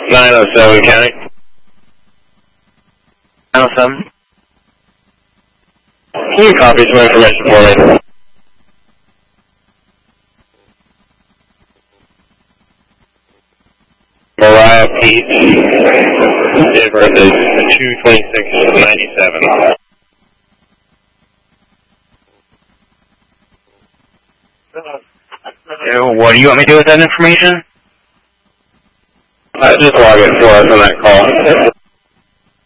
907 County. 907. Can you copy some information for me? Mariah Peach. Date of birth is 2/26/97. What do you want me to do with that information? Just log it for us on that call.